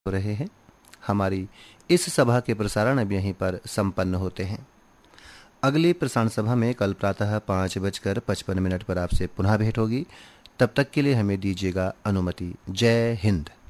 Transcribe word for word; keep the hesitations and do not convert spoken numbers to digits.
हो रहे हैं। हमारी इस सभा के प्रसारण अब यहीं पर संपन्न होते हैं। अगली प्रसारण सभा में कल प्रातः पाँच बजकर पचपन मिनट पर आपसे पुनः भेंट होगी। तब तक के लिए हमें दीजिएगा अनुमति। जय हिंद।